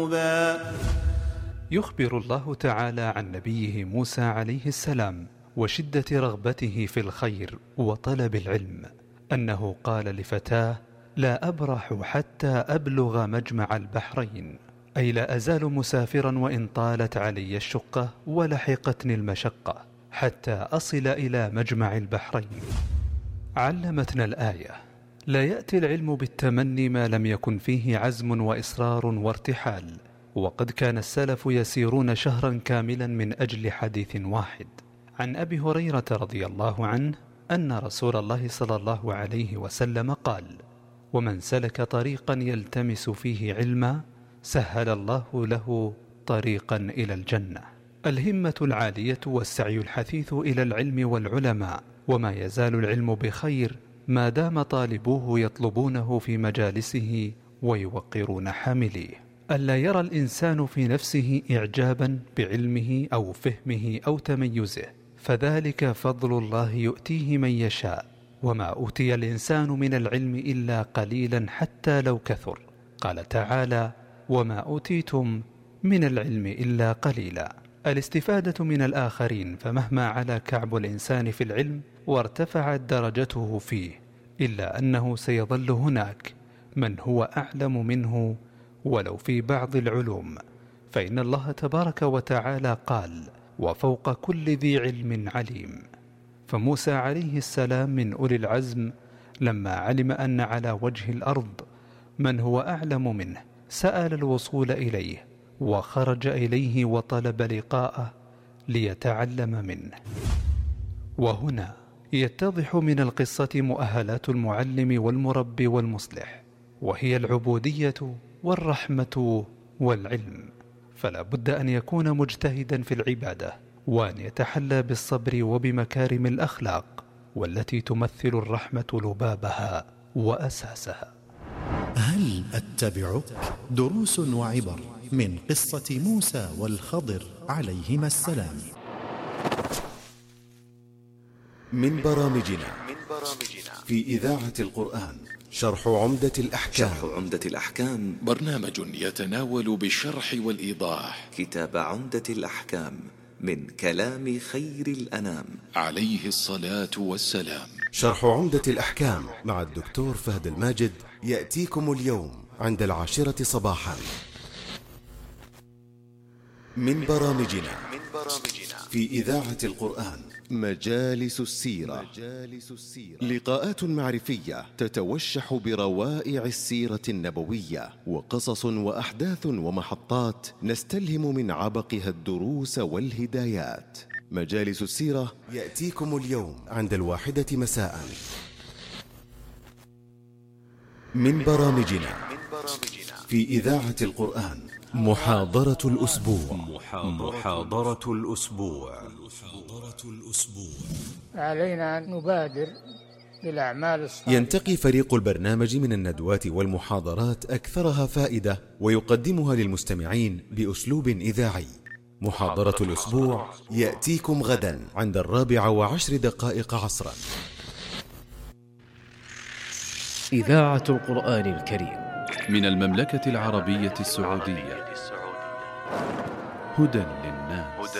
يخبر الله تعالى عن نبيه موسى عليه السلام وشدة رغبته في الخير وطلب العلم أنه قال لفتاه: لا أبرح حتى أبلغ مجمع البحرين، أي لا أزال مسافرا وإن طالت علي الشقة ولحقتني المشقة حتى أصل إلى مجمع البحرين. علمتنا الآية: لا يأتي العلم بالتمني ما لم يكن فيه عزم وإصرار وارتحال. وقد كان السلف يسيرون شهرا كاملا من أجل حديث واحد. عن أبي هريرة رضي الله عنه أن رسول الله صلى الله عليه وسلم قال: ومن سلك طريقا يلتمس فيه علما سهل الله له طريقا إلى الجنة. الهمة العالية والسعي الحثيث إلى العلم والعلماء، وما يزال العلم بخير ما دام طالبوه يطلبونه في مجالسه ويوقرون حامليه. ألا يرى الإنسان في نفسه إعجابا بعلمه أو فهمه أو تميزه، فذلك فضل الله يؤتيه من يشاء، وما أوتي الإنسان من العلم إلا قليلا حتى لو كثر. قال تعالى: وما أوتيتم من العلم إلا قليلا. الاستفادة من الآخرين، فمهما علا كعب الإنسان في العلم وارتفعت درجته فيه، إلا أنه سيظل هناك من هو أعلم منه ولو في بعض العلوم، فإن الله تبارك وتعالى قال: وفوق كل ذي علم عليم. فموسى عليه السلام من أولي العزم لما علم أن على وجه الأرض من هو أعلم منه سأل الوصول إليه وخرج إليه وطلب لقاءه ليتعلم منه. وهنا يتضح من القصة مؤهلات المعلم والمربي والمصلح، وهي العبودية والرحمة والعلم. فلا بد أن يكون مجتهدا في العبادة، وأن يتحلى بالصبر وبمكارم الأخلاق، والتي تمثل الرحمة لبابها وأساسها. هل أتبعك؟ دروس وعبر من قصة موسى والخضر عليهما السلام. من برامجنا في إذاعة القرآن شرح عمدة الأحكام. برنامج يتناول بالشرح والإيضاح كتاب عمدة الأحكام من كلام خير الأنام عليه الصلاة والسلام. شرح عمدة الأحكام مع الدكتور فهد الماجد يأتيكم اليوم عند 10 صباحا. من برامجنا في إذاعة القرآن مجالس السيرة، لقاءات معرفية تتوشح بروائع السيرة النبوية، وقصص وأحداث ومحطات نستلهم من عبقها الدروس والهدايات. مجالس السيرة يأتيكم اليوم عند 1 مساء. من برامجنا في إذاعة القرآن محاضرة الأسبوع. علينا أن نبادر بالأعمال الصالحة. ينتقي فريق البرنامج من الندوات والمحاضرات أكثرها فائدة، ويقدمها للمستمعين بأسلوب إذاعي. محاضرة الأسبوع يأتيكم غدا عند 4:10 عصرا. إذاعة القرآن الكريم من المملكة العربية السعودية، هدى